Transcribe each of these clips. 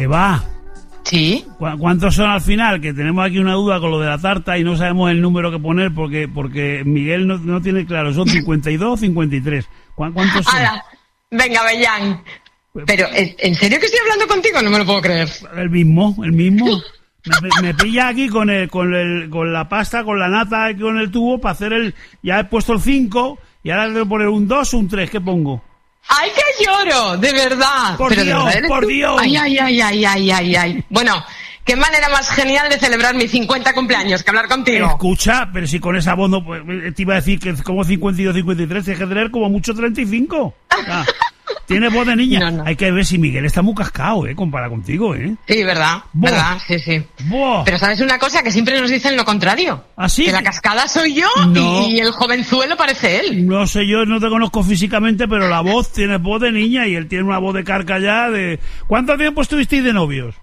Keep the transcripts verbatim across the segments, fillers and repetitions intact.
¿Qué va? Sí. ¿Cu- ¿Cuántos son al final? Que tenemos aquí una duda con lo de la tarta y no sabemos el número que poner porque porque Miguel no, no tiene claro. ¿Son cincuenta y dos o cincuenta y tres? ¿Cu- ¿Cuántos son? Ala, venga, Bellán. Pero, ¿en en serio que estoy hablando contigo? No me lo puedo creer. El mismo, el mismo. Me, me pilla aquí con el, con el, con la pasta, con la nata y con el tubo para hacer el... Ya he puesto el cinco y ahora debo poner un dos o un tres. ¿Qué pongo? ¡Ay, que lloro! De verdad. Por Pero de Dios, verdad eres por tú. Dios. Ay, ay, ay, ay, ay, ay, ay. Bueno, qué manera más genial de celebrar mi cincuenta cumpleaños que hablar contigo. Escucha, pero si con esa voz no... pues, te iba a decir que es como cincuenta y dos, cincuenta y tres, tienes que tener como mucho treinta y cinco. Ah, tiene voz de niña. No, no. Hay que ver si Miguel está muy cascado, ¿eh? Comparado contigo, ¿eh? Sí, verdad, Buah. verdad, sí, sí. Buah. Pero ¿sabes una cosa? Que siempre nos dicen lo contrario. ¿Ah, sí? Que la cascada soy yo No. y, y el jovenzuelo parece él. No sé, yo no te conozco físicamente, pero la voz, tienes voz de niña y él tiene una voz de carca ya de... ¿Cuánto tiempo estuvisteis de novios?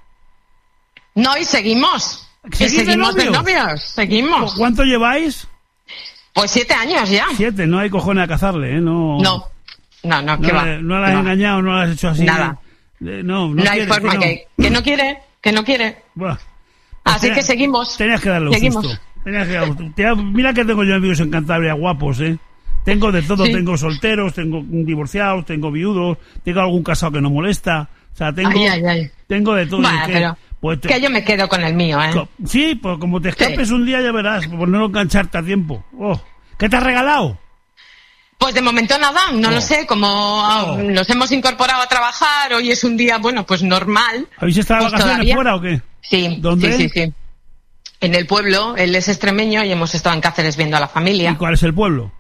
No, y seguimos. Y ¿Seguís de seguimos de novios? novios, seguimos. ¿Cuánto lleváis? Pues siete años ya. Siete, no hay cojones a cazarle, ¿eh? No, No, no, no, no, ¿qué va? le- no la has No. engañado, no la has hecho así. Nada. Eh, no, no, No hay quiere, forma, que no. que, que no quiere, que no quiere. Buah. Pues Así tenía- que seguimos. Tenías que darle un Seguimos. susto. Tenías que darle un susto. Tía, mira que tengo yo amigos en Cantabria guapos, ¿eh? Tengo de todo, Sí. tengo solteros, tengo divorciados, tengo viudos, tengo algún casado que no molesta. O sea, tengo, Ay, ay, ay. tengo de todo. Bueno, ¿Y qué? pero Pues te- que yo me quedo con el mío, ¿eh? Co- Sí, pues como te escapes un día ya verás, por no engancharte a tiempo. Oh, ¿qué te has regalado? Pues de momento nada, no Oh. lo sé, como ah, Oh. nos hemos incorporado a trabajar, hoy es un día, bueno, pues normal. ¿Habéis estado de Pues vacaciones todavía. fuera o qué? Sí, ¿Dónde? sí, sí, sí. En el pueblo, él es extremeño y hemos estado en Cáceres viendo a la ¿Y familia. cuál es el pueblo?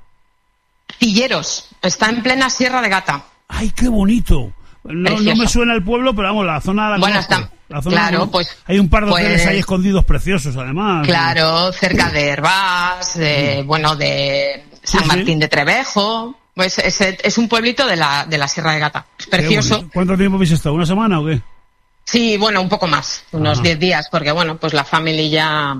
Cilleros, está en plena Sierra de Gata. ¡Ay, qué bonito! No, no Precioso. me suena el pueblo, pero vamos, la zona la Bueno, conozco. está- La zona claro, la conozco. pues- Hay un par de pues- hoteles ahí escondidos preciosos, además. Claro, cerca de Herbás, de, bueno, de San Sí, sí. Martín de Trevejo. Pues es, es un pueblito de la, de la Sierra de Gata. Es Qué precioso. bonito. ¿Cuánto tiempo habéis estado? ¿Una semana o qué? Sí, bueno, un poco más, unos Ajá. diez días, porque bueno, pues la familia ya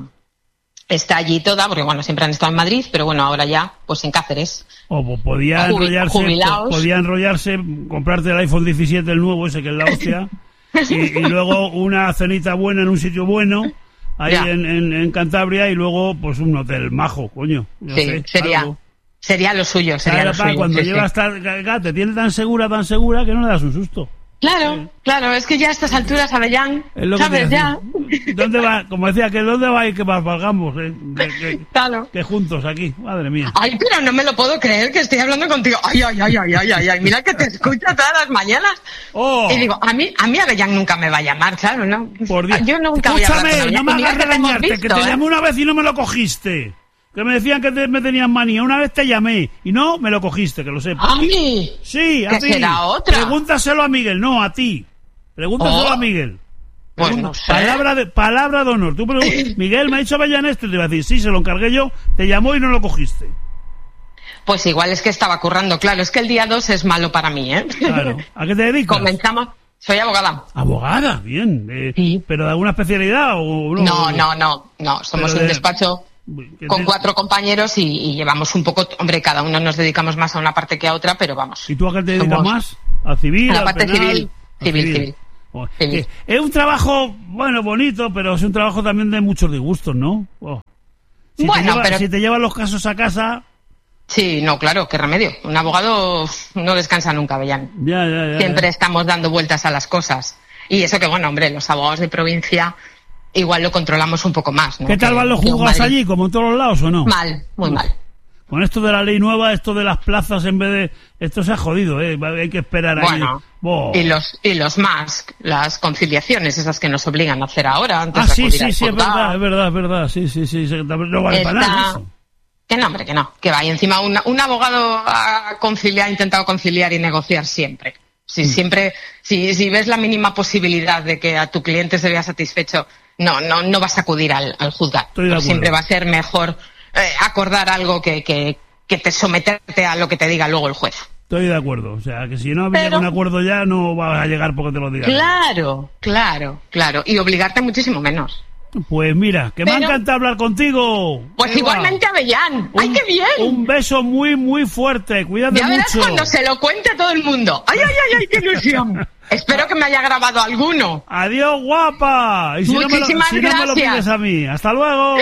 está allí toda, porque bueno, siempre han estado en Madrid, pero bueno, ahora ya, pues en Cáceres. O po- podía Jubi- enrollarse, jubilaos. po- podía enrollarse, comprarte el iPhone diecisiete, el nuevo, ese que es la hostia, y, y luego una cenita buena en un sitio bueno, ahí Ya. en, en, en Cantabria, y luego pues un hotel majo, coño. No Sí, sé, sería, algo. sería lo suyo, sería Claro, lo pa, suyo. cuando sí, sí. llevas tan, ga- te tiene tan segura, tan segura, que no le das un susto. Claro, claro, es que ya a estas alturas, Avellán, Es lo que ¿sabes? te Ya. decía. ¿Dónde va? Como decía, que ¿dónde va y que más valgamos? eh? Que, que- Claro. que juntos aquí, madre mía. Ay, pero no me lo puedo creer que estoy hablando contigo. Ay, ay, ay, ay, ay, ay, ay. Mira que te escucho todas las mañanas. ¡Oh! Y digo, a mí, a mí Avellán nunca me va a llamar, claro, ¿no? Por Dios. Yo nunca voy a hablar con Escúchame, Avellán. no me Y mira hagas que te hemos regañarte, que visto, te ¿eh? llamé una vez y no me lo cogiste. Que me decían que te- me tenían manía. Una vez te llamé y no me lo cogiste, que lo sepas. ¿A mí? Sí, a ¿Que ti. será otra? Pregúntaselo a Miguel, no a ti. Pregúntaselo Oh. a Miguel. Pues Pregunta- no sé. Palabra de, palabra de honor. Tú pregun- Miguel, me ha dicho vayan esto y te iba a decir, sí, se lo encargué yo, te llamó y no lo cogiste. Pues igual es que estaba currando, claro, es que el día dos es malo para mí, ¿eh? Claro. ¿A qué te dedicas? Comenzamos, soy abogada. Abogada, bien. eh, Sí. ¿Pero de alguna especialidad o no? No, no, no, no, somos Pero un de- despacho ¿Qué con te- cuatro compañeros y, y llevamos un poco, hombre, cada uno nos dedicamos más a una parte que a otra, pero vamos. ¿Y tú a qué te dedicas somos- más? ¿A civil? A la al parte penal? civil. A Civil, civil. Oh, Civil. que Es un trabajo, bueno, bonito, pero es un trabajo también de muchos disgustos, ¿no? Oh. Si, Bueno, te lleva- pero- si te llevan los casos a casa, Sí, no, claro, qué remedio. Un abogado no descansa nunca, Bellán. ya, ya, ya. Siempre ya. estamos dando vueltas a las cosas. Y eso que, bueno, hombre, los abogados de provincia igual lo controlamos un poco más, ¿no? ¿Qué tal Que- van los que un juzgados Madrid. allí, como en todos los lados o no? Mal, muy mal. Con esto de la ley nueva, esto de las plazas en vez de... Esto se ha jodido, ¿eh? Hay que esperar ahí. Bueno, Boh. y los y los más, las conciliaciones, esas que nos obligan a hacer ahora, antes Ah, de sí, acudir sí, al sí, es juzgado. verdad, es verdad, es verdad. Sí, sí, sí. sí. No vale para Está- nada eso. Que no, hombre, que no. Que va. Y encima una- un abogado ha conciliado, ha intentado conciliar y negociar siempre. Si Mm. siempre, si, si ves la mínima posibilidad de que a tu cliente se vea satisfecho, no, no, no vas a acudir al, al juzgado. Estoy de Pero acuerdo. siempre va a ser mejor eh, acordar algo que, que, que te someterte a lo que te diga luego el juez. Estoy de acuerdo. O sea, que si no había Pero- un acuerdo ya, no vas a llegar porque te lo digan. Claro, claro, claro. Y obligarte muchísimo menos. Pues mira, que Pero, me ha encantado hablar contigo. Pues Eva. igualmente, Avellán. ¡Ay, Un- qué bien! Un beso muy, muy fuerte. Cuídate Ya verás mucho. cuando se lo cuente a todo el mundo. ¡Ay, ay, ay, ay, qué ilusión! Espero que me haya grabado alguno. Adiós, guapa. Y si no me lo, Muchísimas si no me lo gracias. pides a mí. Hasta luego.